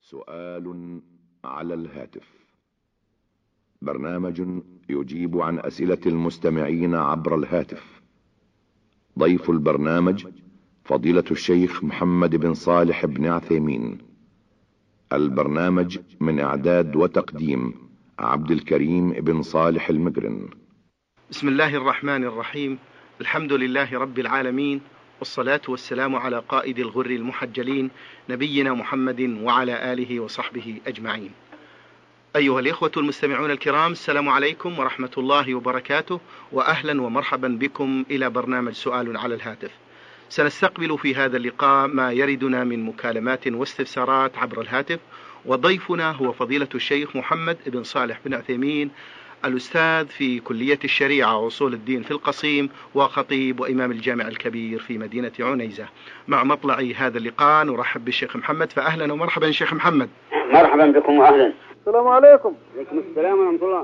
سؤال على الهاتف. برنامج يجيب عن أسئلة المستمعين عبر الهاتف. ضيف البرنامج فضيلة الشيخ محمد بن صالح بن عثيمين. البرنامج من إعداد وتقديم عبد الكريم بن صالح المقرن. بسم الله الرحمن الرحيم. الحمد لله رب العالمين، والصلاة والسلام على قائد الغر المحجلين نبينا محمد وعلى آله وصحبه أجمعين. أيها الإخوة المستمعون الكرام، السلام عليكم ورحمة الله وبركاته، وأهلا ومرحبا بكم إلى برنامج سؤال على الهاتف. سنستقبل في هذا اللقاء ما يردنا من مكالمات واستفسارات عبر الهاتف، وضيفنا هو فضيلة الشيخ محمد بن صالح بن عثيمين، الأستاذ في كلية الشريعة وأصول الدين في القصيم، وخطيب وإمام الجامع الكبير في مدينة عنيزة. مع مطلع هذا اللقاء نرحب بالشيخ محمد، فأهلا ومرحبا شيخ محمد. مرحبا بكم وأهلا. السلام عليكم. عليكم السلام ورحمة الله.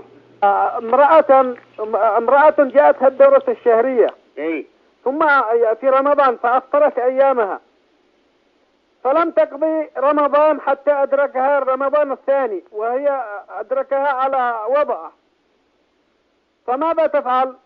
امرأة جاءتها الدورة الشهرية، ثم في رمضان فأفطرت أيامها، فلم تقضي رمضان حتى أدركها رمضان الثاني، وهي أدركها على وضعه، فماذا تفعل؟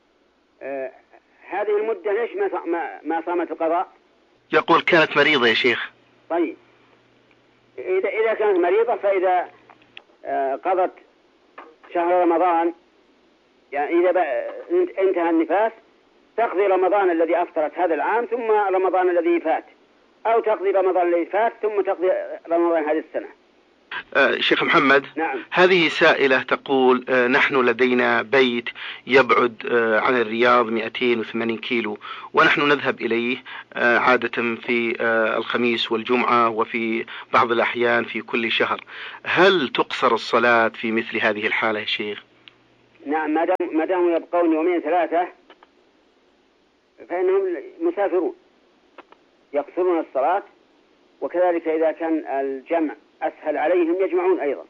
هذه المدة ليش ما صامت القضاء؟ يقول كانت مريضة يا شيخ. طيب، إذا كانت مريضة فإذا قضت شهر رمضان، يعني إذا انتهى النفاس تقضي رمضان الذي أفطرت هذا العام ثم رمضان الذي فات، أو تقضي رمضان الذي فات ثم تقضي رمضان هذه السنة. شيخ محمد، نعم. هذه سائلة تقول نحن لدينا بيت يبعد عن الرياض 280 كيلو، ونحن نذهب إليه عادة في الخميس والجمعة، وفي بعض الأحيان في كل شهر. هل تقصر الصلاة في مثل هذه الحالة يا شيخ؟ نعم، ما داموا يبقون يومين ثلاثة فإنهم مسافرون يقصرون الصلاة، وكذلك إذا كان الجمع أسهل عليهم يجمعون أيضا.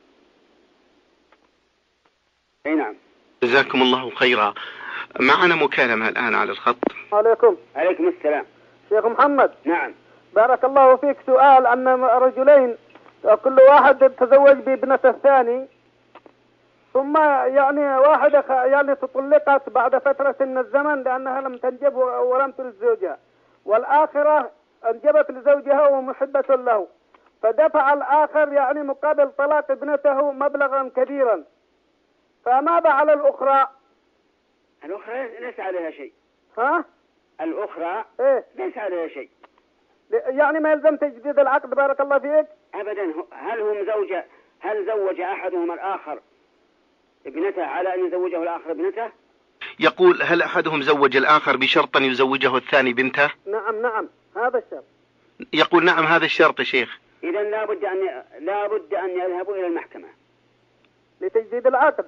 أي نعم. جزاكم الله خيرا. معنا مكالمة الآن على الخط. عليكم السلام. شيخ محمد. نعم. بارك الله فيك. سؤال أن رجلين كل واحد تزوج بابنة الثاني، ثم يعني واحدة يعني تطلقت بعد فترة من الزمن لأنها لم تنجب ولم تلد زوجها، والآخرة أنجبت لزوجها ومحبة له، فدفع الآخر يعني مقابل طلاق ابنته مبلغا كبيرا، فماذا على الأخرى؟ الأخرى ليس عليها شيء. ها؟ الأخرى ليس عليها شيء، يعني ما يلزم تجديد العقد. بارك الله فيك. أبدا. هل زوج أحدهم الآخر ابنته على أن يزوجه الآخر ابنته؟ يقول هل أحدهم زوج الآخر بشرط أن يزوجه الثاني بنته؟ نعم هذا الشرط. يقول نعم هذا الشرط يا شيخ. إذن لا بد أن يذهبوا إلى المحكمة لتجديد العقد،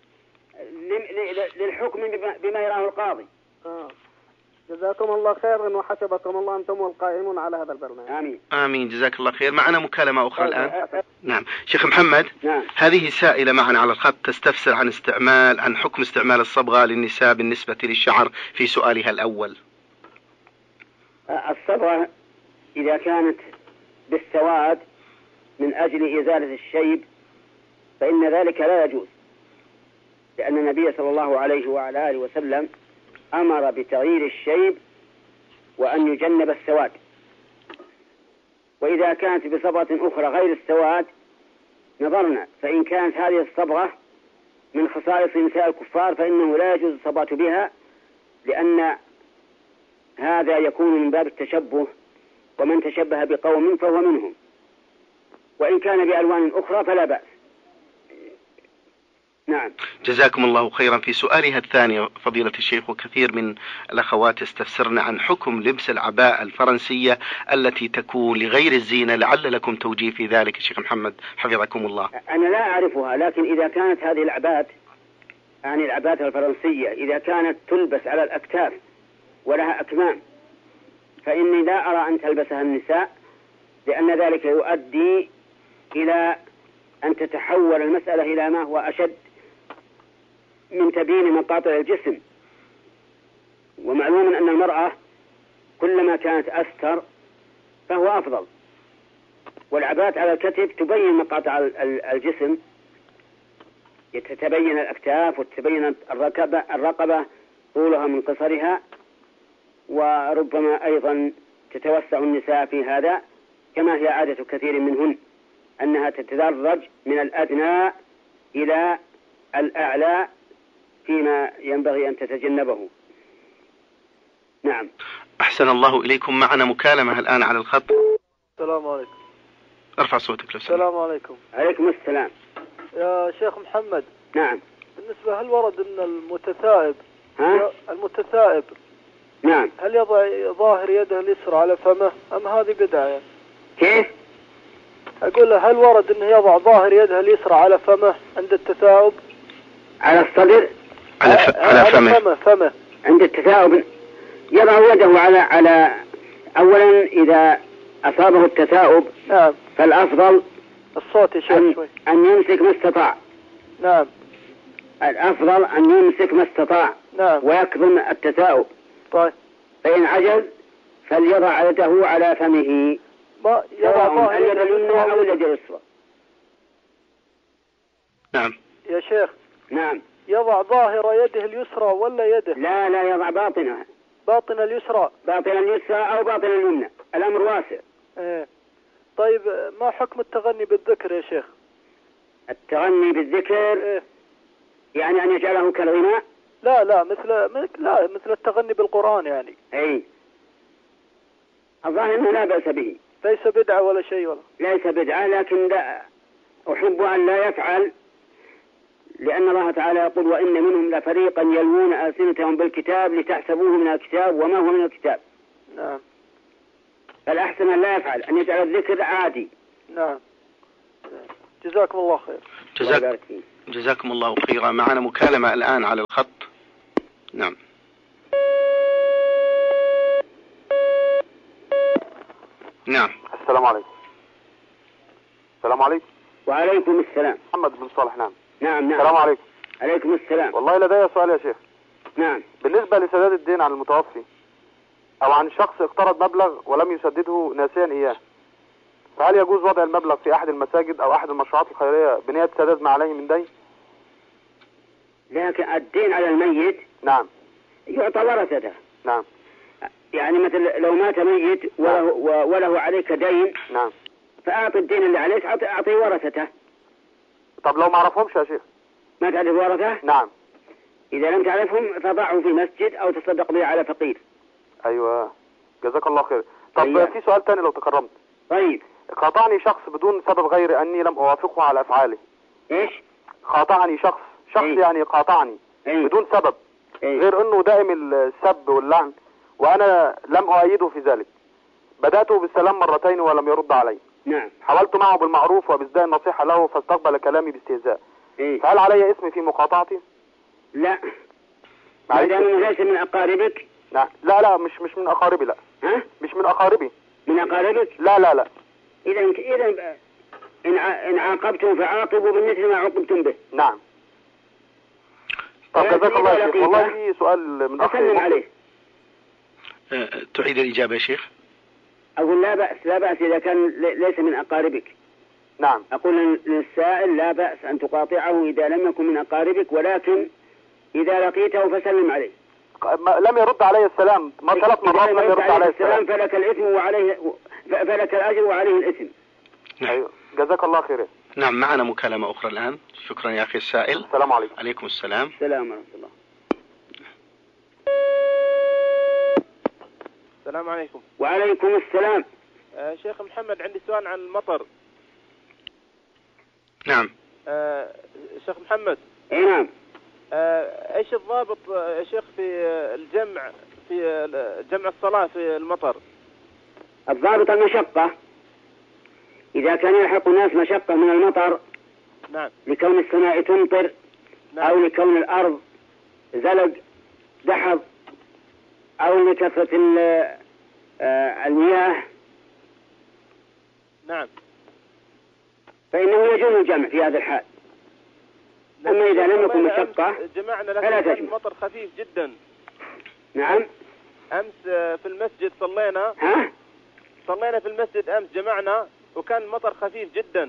للحكم بما يراه القاضي. جزاكم الله خيرا وحسبكم الله أنتم والقائمون على هذا البرنامج. آمين. آمين، جزاك الله خير. معنا مكالمة أخرى الآن. نعم شيخ محمد. نعم. هذه سائلة معنا على الخط تستفسر عن حكم استعمال الصبغة للنساء بالنسبة للشعر في سؤالها الأول. الصبغة إذا كانت بالسواد من أجل إزالة الشيب فإن ذلك لا يجوز، لأن النبي صلى الله عليه وعلى آله وسلم أمر بتغيير الشيب وأن يجنب السواد. وإذا كانت بصبغة أخرى غير السواد نظرنا، فإن كانت هذه الصبغة من خصائص نساء الكفار فإنه لا يجوز الصبغة بها، لأن هذا يكون من باب التشبه، ومن تشبه بقوم فهو منهم. وإن كان بألوان أخرى فلا بأس. نعم. جزاكم الله خيرا. في سؤالها الثاني فضيلة الشيخ، وكثير من الأخوات استفسرن عن حكم لبس العباءة الفرنسية التي تكون لغير الزينة، لعل لكم توجيه في ذلك الشيخ محمد حفظكم الله. أنا لا أعرفها، لكن إذا كانت هذه العباءة، يعني العباءة الفرنسية، إذا كانت تلبس على الأكتاف ولها أكمام فإني لا أرى أن تلبسها النساء، لأن ذلك يؤدي إلى أن تتحول المسألة إلى ما هو أشد من تبيين مقاطع الجسم. ومعلوم أن المرأة كلما كانت أستر فهو أفضل. والعبات على الكتف تبين مقاطع الجسم، تتبين الأكتاف وتتبين الرقبة طولها من قصرها، وربما أيضا تتوسع النساء في هذا كما هي عادة كثير منهن أنها تتدرج من الأدنى إلى الأعلى فيما ينبغي أن تتجنبه. نعم. أحسن الله إليكم. معنا مكالمة الآن على الخط. السلام عليكم. ارفع صوتك لو سمحت. السلام عليكم. عليكم السلام. يا شيخ محمد. نعم. بالنسبة هل ورد أن المتثائب نعم هل يضع ظاهر يده اليسرى على فمه أم هذه بدعة؟ كيف؟ أقول هل ورد أنه يضع ظاهر يده اليسرى على فمه عند التثاؤب؟ على الصدر؟ على فمه عند التثاؤب يضع يده على أولا إذا أصابه التثاؤب. نعم. فالأفضل الصوت يا شيخ شوي. أن يمسك ما استطاع. نعم. الأفضل أن يمسك ما استطاع. نعم. ويكظم التثاؤب. طيب. فإن عجز فليضع يده على فمه، ما يضع اليد اليمنى أو اليد اليسرى. نعم يا شيخ. نعم. يضع ظاهر يده اليسرى ولا يده؟ لا يضع باطنها. باطن اليسرى. باطن اليسرى أو باطن اليمنى، الأمر واسع. إيه. طيب ما حكم التغني بالذكر يا شيخ؟ التغني بالذكر إيه؟ يعني أن يجعله كالغناء؟ لا مثل التغني بالقرآن يعني. أي الظاهر أنه لا بأس به، ليس بدعة ولا شيء ولا. ليس بدعة، لكن لا أحب أن لا يفعل، لأن الله تعالى يقول وإن منهم لفريقا يلوون ألسنتهم بالكتاب لتحسبوه من الكتاب وما هو من الكتاب. نعم. فالأحسن أن لا يفعل، أن يجعل الذكر عادي. نعم. جزاكم الله خير. جزاكم الله خيرا. معنا مكالمة الآن على الخط. نعم. نعم. السلام عليكم. السلام عليكم. وعليكم السلام. محمد بن صالح. نعم. نعم. السلام عليكم. عليكم السلام. والله لدي سؤال يا شيخ. نعم. بالنسبة لسداد الدين عن المتوفي أو عن شخص اقترض مبلغ ولم يسدده ناسيا إياه، فهل يجوز وضع المبلغ في أحد المساجد أو أحد المشروعات الخيرية بنية سداد ما عليه من دين؟ لكن الدين على الميت نعم يعطى ورثته. نعم. يعني مثل لو مات ميت وله عليك دين، نعم، فأعطي الدين اللي عليك، أعطي ورثته. طب لو ما عرفهمش يا شيخ؟ ما تعرف ورثة؟ نعم. إذا لم تعرفهم فضعه في مسجد أو تصدق به على فقير. أيوة، جزاك الله خير. طب أيوة. في سؤال تاني لو تكرمت. طيب. قاطعني شخص بدون سبب غير أني لم أوافقه على أفعاله. إيش؟ قاطعني شخص يعني قاطعني بدون سبب غير أنه دائم السب واللعن، وأنا لم أؤيده في ذلك. بدأته بالسلام مرتين ولم يرد علي. نعم. حاولت معه بالمعروف وبإسداء النصيحة له فاستقبل كلامي باستهزاء. فهل علي اسم في مقاطعتي؟ لا. ما دام ليس من أقاربك؟ لا مش من أقاربي. لا. ها؟ مش من أقاربي. من أقاربك؟ لا. إذا إن عاقبتم فعاقبوا بمثل ما عوقبتم به. نعم. طب جزاك الله يا شيخ. والله في سؤال من أخي. أسلم عليه. تعيد الإجابة يا شيخ؟ أقول لا بأس إذا كان ليس من أقاربك. نعم. أقول للسائل لا بأس أن تقاطعه إذا لم يكن من أقاربك، ولكن إذا لقيته فسلم عليه. لم يرد علي السلام، ما 3 مرات لم يرد علي السلام. فلك الإثم وعليه فلك الأجر وعليه الإثم. نعم. أيوة. جزاك الله خير. نعم. معنا مكالمة أخرى الآن. شكرا يا أخي السائل. السلام عليكم. عليكم السلام. السلام ورحمة الله. السلام عليكم. وعليكم السلام. شيخ محمد عندي سؤال عن المطر. نعم. شيخ محمد. نعم. ايش الضابط يا شيخ في الجمع في جمع الصلاة في المطر؟ الضابط المشقة. إذا كان يلحق الناس مشقة من المطر، نعم، لكون السماء تمطر، نعم، أو لكون الأرض زلق دحض، أو لكثرة المياه، نعم، فإنه يجوز الجمع في هذا الحال. أما إذا لم يكن مشقة جمعنا فلا لكن تجمع. المطر خفيف جدا. نعم. أمس في المسجد صلينا. ها؟ صلينا في المسجد أمس، جمعنا وكان المطر خفيف جدا،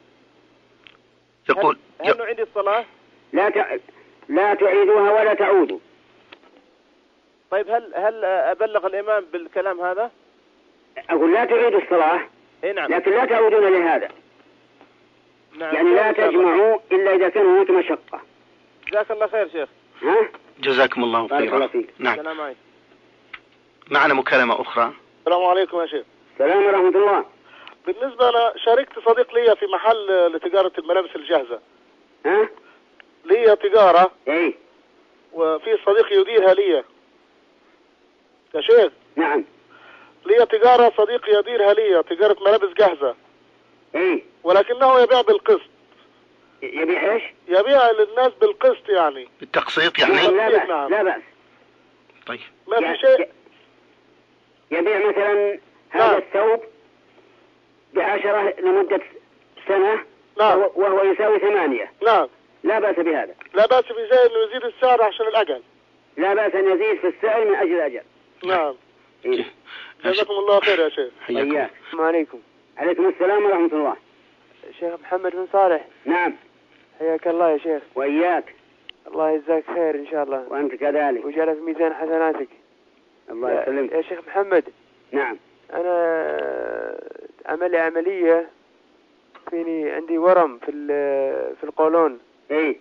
يقول هل نعيد الصلاة؟ لا تعيدوها ولا تعودوا. طيب هل أبلغ الإمام بالكلام هذا؟ أقول لا تعيدوا الصلاة، إيه نعم. لكن لا تعودون لهذا. نعم. يعني لا تجمعوا إلا إذا كان هناك مشقة. جزاك الله خير شيخ. ها؟ جزاكم الله خيرا. نعم. السلام عليكم. معنا مكالمة أخرى. السلام عليكم يا شيخ. السلام ورحمة الله. بالنسبة أنا شاركت صديق لي في محل لتجارة الملابس الجاهزة. ها؟ لي تجارة. إيه. وفي صديق يديرها لي يا شيخ. نعم. لي تجارة صديق يديرها لي تجارة ملابس جاهزة. إيه. ولكنه يبيع بالقسط. يبيع إيش؟ يبيع للناس بالقسط يعني. بالتقسيط يعني. نعم. لا بأس. نعم. لا بأس. طيب. ما في شيء. يبيع مثلا هذا الثوب ب10 لمدة سنة. نعم. وهو يساوي 8. نعم. لا بأس بهذا. لا بأس بزي إنه يزيد السعر عشان الأجل. لا بأس أن يزيد في السعر من أجل الأجل. نعم. إيه. جزاكم الله خير يا شيخ. حياك. السلام عليكم. عليكم السلام ورحمة الله. شيخ محمد بن صالح. نعم. حياك الله يا شيخ. وإياك. الله يجزاك خير إن شاء الله. وأنت كذلك. وجعل في ميزان حسناتك. الله يسلمك. يا شيخ محمد. نعم. أنا عملي عملية، عندي ورم في القولون. إيه.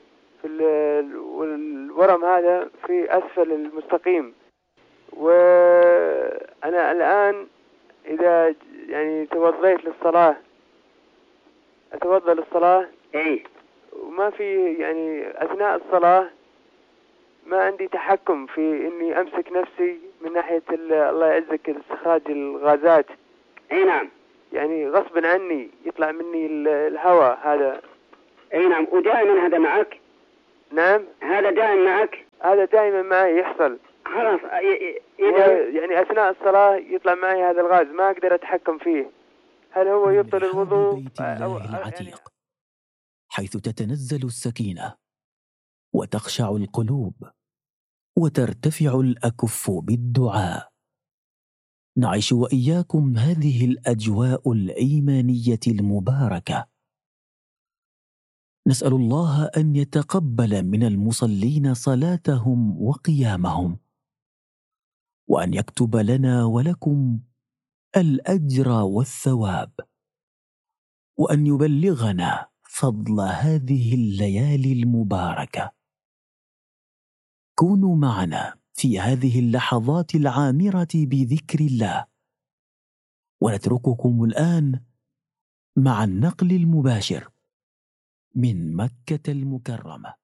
والورم هذا في أسفل المستقيم، وأنا الآن إذا يعني توضيت للصلاة أتوضأ للصلاة. إيه. وما في يعني أثناء الصلاة ما عندي تحكم في إني أمسك نفسي من ناحية الله يعزك استخراج الغازات. إيه نعم. يعني غصبا عني يطلع مني الهواء هذا. إيه نعم. ودائما هذا معك؟ نعم. هذا دائما معك؟ هذا دائما معي يحصل. خلاص. يعني أثناء الصلاة يطلع معي هذا الغاز ما أقدر أتحكم فيه. هل هو يبطل الوضوء؟ بيت الله العتيق حيث تتنزل السكينة وتخشع القلوب وترتفع الأكف بالدعاء. نعيش وإياكم هذه الأجواء الإيمانية المباركة. نسأل الله أن يتقبل من المصلين صلاتهم وقيامهم، وأن يكتب لنا ولكم الأجر والثواب، وأن يبلغنا فضل هذه الليالي المباركة. كونوا معنا في هذه اللحظات العامرة بذكر الله، ونترككم الآن مع النقل المباشر من مكة المكرمة.